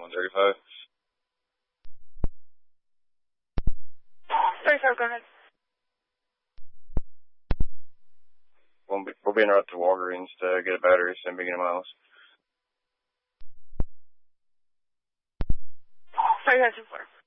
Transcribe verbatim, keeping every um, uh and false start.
one thirty-five. thirty-five, go ahead. We'll be, we'll be en route to Walgreens to get a battery, same beginning miles. thirty-five, two four.